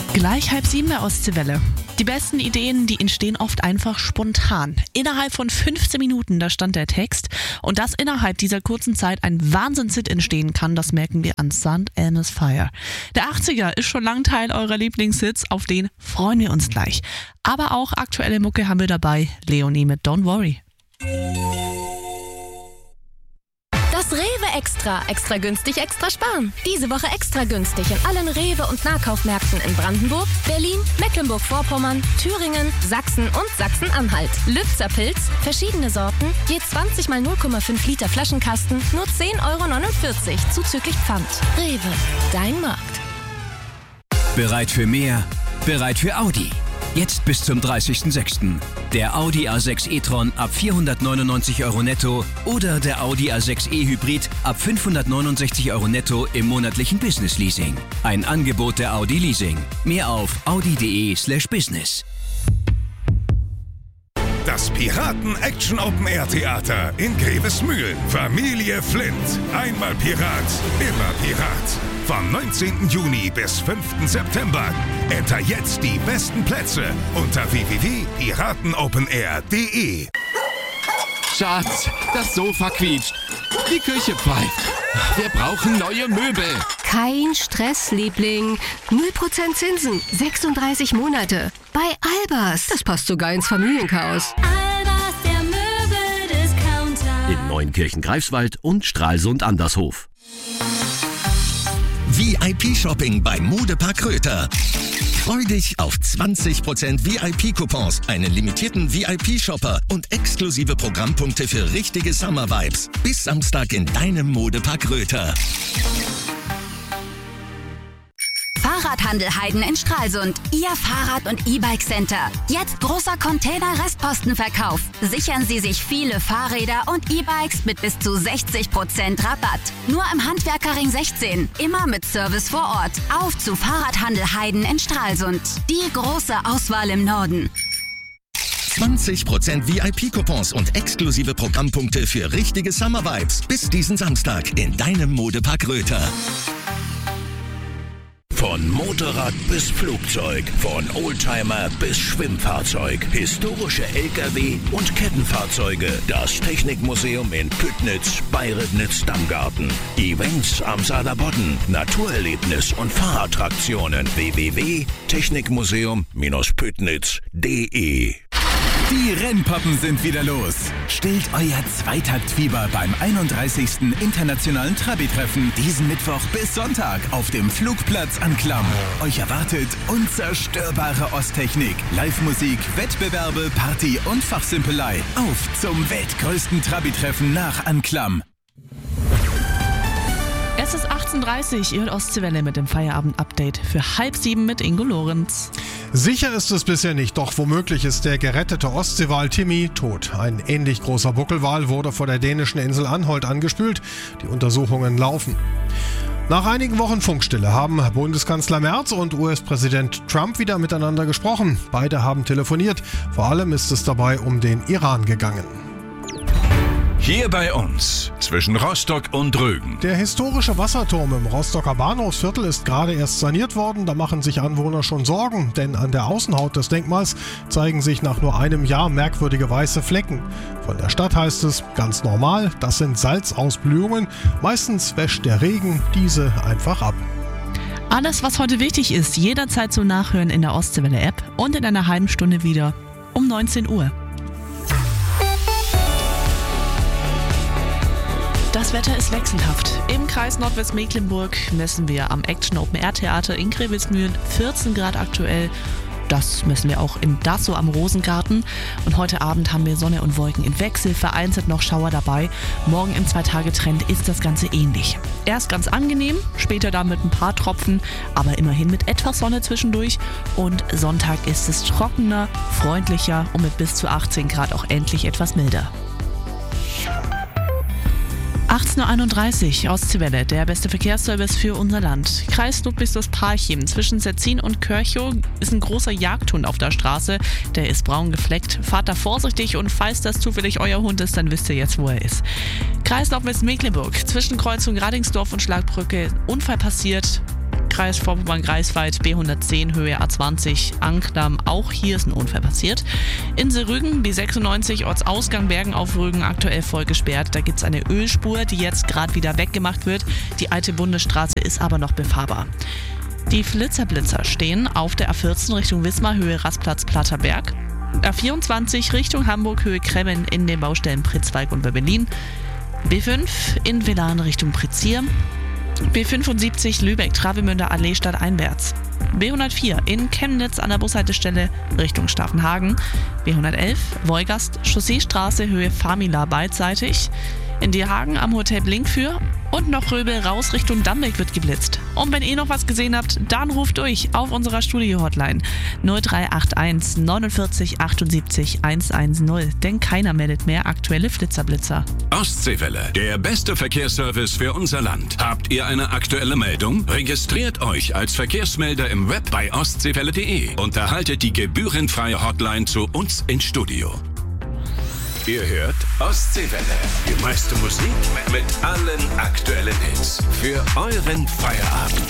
Gleich 6:30 der Ostseewelle. Die besten Ideen, die entstehen oft einfach spontan. Innerhalb von 15 Minuten, da stand der Text. Und dass innerhalb dieser kurzen Zeit ein Wahnsinnshit entstehen kann, das merken wir an St. Elmo's Fire. Der 80er ist schon lang Teil eurer Lieblingshits, auf den freuen wir uns gleich. Aber auch aktuelle Mucke haben wir dabei. Leonie mit Don't Worry. Das Rewe Extra. Extra günstig, extra sparen. Diese Woche extra günstig in allen Rewe- und Nahkaufmärkten in Brandenburg, Berlin, Mecklenburg-Vorpommern, Thüringen, Sachsen und Sachsen-Anhalt. Lübzer Pilz, verschiedene Sorten, je 20 mal 0,5 Liter Flaschenkasten, nur 10,49 € zuzüglich Pfand. Rewe, dein Markt. Bereit für mehr? Bereit für Audi. Jetzt bis zum 30.06. Der Audi A6 e-tron ab 499 € netto oder der Audi A6 e-Hybrid ab 569 € netto im monatlichen Business-Leasing. Ein Angebot der Audi Leasing. Mehr auf audi.de/business. Das Piraten-Action-Open-Air-Theater in Grevesmühlen. Familie Flint. Einmal Pirat, immer Pirat. Vom 19. Juni bis 5. September. Enter jetzt die besten Plätze unter www.piratenopenair.de. Schatz, das Sofa quietscht. Die Küche pfeift. Wir brauchen neue Möbel. Kein Stress, Liebling. 0% Zinsen, 36 Monate. Bei Albers. Das passt sogar ins Familienchaos. Albers, der Möbeldiscounter. In Neunkirchen-Greifswald und Stralsund-Andershof. VIP-Shopping beim Modepark Röther. Freu dich auf 20% VIP-Coupons, einen limitierten VIP-Shopper und exklusive Programmpunkte für richtige Summer-Vibes. Bis Samstag in deinem Modepark Röther. Fahrradhandel Heiden in Stralsund. Ihr Fahrrad- und E-Bike-Center. Jetzt großer Container-Restpostenverkauf. Sichern Sie sich viele Fahrräder und E-Bikes mit bis zu 60% Rabatt. Nur im Handwerkerring 16. Immer mit Service vor Ort. Auf zu Fahrradhandel Heiden in Stralsund. Die große Auswahl im Norden. 20% VIP-Coupons und exklusive Programmpunkte für richtige Summer-Vibes. Bis diesen Samstag in deinem Modepark Röther. Von Motorrad bis Flugzeug, von Oldtimer bis Schwimmfahrzeug, historische LKW und Kettenfahrzeuge. Das Technikmuseum in Püttnitz bei Ribnitz-Damgarten. Events am Saarlandbodden, Naturerlebnis und Fahrattraktionen. www.technikmuseum-püttnitz.de. Die Rennpappen sind wieder los. Stillt euer Zweitaktfieber beim 31. Internationalen Trabi-Treffen diesen Mittwoch bis Sonntag auf dem Flugplatz Anklam. Euch erwartet unzerstörbare Osttechnik, Live-Musik, Wettbewerbe, Party und Fachsimpelei. Auf zum weltgrößten Trabi-Treffen nach Anklam. Es ist 18:30 Uhr, ihr hört Ostseewelle mit dem Feierabend-Update für 6:30 mit Ingo Lorenz. Sicher ist es bisher nicht, doch womöglich ist der gerettete Ostseewal Timmy tot. Ein ähnlich großer Buckelwal wurde vor der dänischen Insel Anholt angespült. Die Untersuchungen laufen. Nach einigen Wochen Funkstille haben Bundeskanzler Merz und US-Präsident Trump wieder miteinander gesprochen. Beide haben telefoniert. Vor allem ist es dabei um den Iran gegangen. Hier bei uns, zwischen Rostock und Rügen. Der historische Wasserturm im Rostocker Bahnhofsviertel ist gerade erst saniert worden. Da machen sich Anwohner schon Sorgen, denn an der Außenhaut des Denkmals zeigen sich nach nur einem Jahr merkwürdige weiße Flecken. Von der Stadt heißt es, ganz normal, das sind Salzausblühungen. Meistens wäscht der Regen diese einfach ab. Alles, was heute wichtig ist, jederzeit zum Nachhören in der Ostseewelle-App und in einer halben Stunde wieder um 19 Uhr. Das Wetter ist wechselhaft. Im Kreis Nordwestmecklenburg messen wir am Action Open Air Theater in Grevesmühlen 14 Grad aktuell. Das messen wir auch in Dassow am Rosengarten. Und heute Abend haben wir Sonne und Wolken im Wechsel, vereinzelt noch Schauer dabei. Morgen im 2-Tage-Trend ist das Ganze ähnlich. Erst ganz angenehm, später dann mit ein paar Tropfen, aber immerhin mit etwas Sonne zwischendurch. Und Sonntag ist es trockener, freundlicher und mit bis zu 18 Grad auch endlich etwas milder. 18:31 Uhr, Ostseewelle, der beste Verkehrsservice für unser Land. Kreis Ludwigsburg-Parchim zwischen Setzin und Körchow ist ein großer Jagdhund auf der Straße. Der ist braun gefleckt. Fahrt da vorsichtig und falls das zufällig euer Hund ist, dann wisst ihr jetzt, wo er ist. Kreis Nordwestmecklenburg zwischen Kreuzung Radingsdorf und Schlagbrücke. Unfall passiert. Kreis Vorpommern-Greifswald, B110 Höhe A20 Anklam. Auch hier ist ein Unfall passiert. Inselrügen, B96 Ortsausgang Bergen auf Rügen, aktuell voll gesperrt. Da gibt es eine Ölspur, die jetzt gerade wieder weggemacht wird. Die alte Bundesstraße ist aber noch befahrbar. Die Flitzer-Blitzer stehen auf der A14 Richtung Wismar, Höhe Rastplatz Platterberg. A24 Richtung Hamburg, Höhe Kremmen in den Baustellen Pritzwalk und Berlin. B5 in Velan Richtung Prizier. B75 Lübeck-Travemünder Allee stadteinwärts. B104 in Chemnitz an der Bushaltestelle Richtung Staffenhagen. B111 Wolgast Chausseestraße Höhe Famila beidseitig. In Dierhagen am Hotel Blinkfür und noch Röbel raus Richtung Dambeck wird geblitzt. Und wenn ihr noch was gesehen habt, dann ruft durch auf unserer Studio-Hotline 0381 49 78 110, denn keiner meldet mehr aktuelle Flitzer-Blitzer. Ostseewelle, der beste Verkehrsservice für unser Land. Habt ihr eine aktuelle Meldung? Registriert euch als Verkehrsmelder im Web bei ostseewelle.de und erhaltet die gebührenfreie Hotline zu uns ins Studio. Ihr hört Ostseewelle, die meiste Musik mit allen aktuellen Hits für euren Feierabend.